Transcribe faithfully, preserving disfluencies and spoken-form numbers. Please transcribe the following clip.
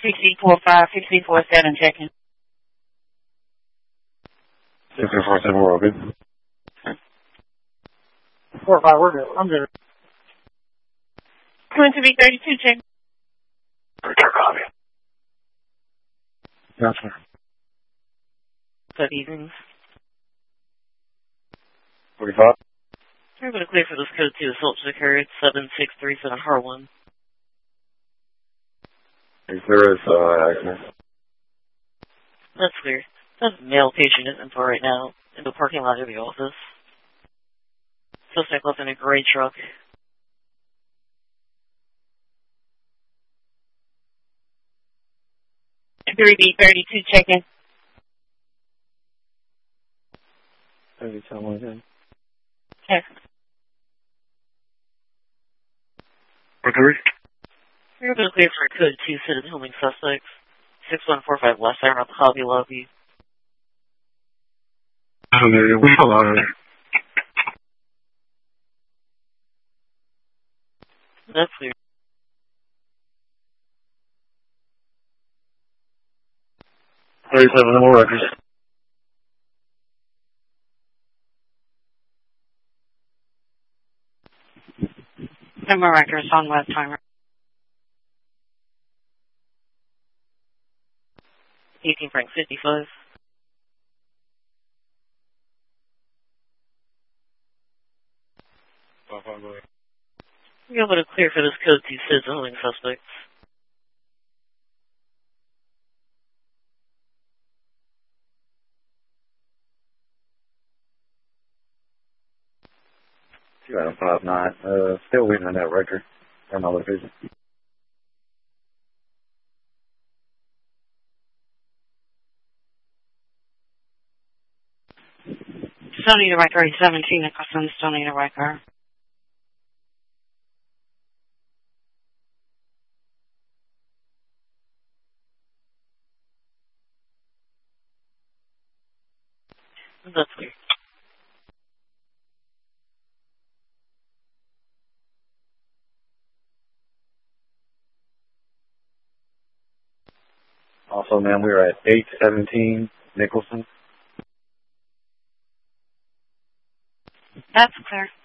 six eight four five, six eight four seven, checking. six eight four seven, we're all good. four five, we're good. I'm good. Going to be thirty-two, check. Return copy. Gotcha. Good evening. forty-five. We're going to clear for this code two assault to occur seven six three seven Harlan. Is there is, uh, accident? That's clear. That male patient is info right now in the parking lot of the office. Suspect left in a gray truck. three B thirty-two, checking. thirty-two, one again. Check. Recovery? We're going to clear for code two citizen homing suspects. six one four five West Side around the Hobby Lobby. Oh, there, we saw that earlier. That's clear. thirty-seven, no more records. No more records on web timer. eighteen Frank fifty-five. We're able to clear for this code two citizen homing suspects. two out of five nine. Uh, still waiting on that record. Or my location. Still need a record. seventeen Nicholson. Still need a record. That's clear. Also, ma'am, we are at eight seventeen Nicholson. That's clear.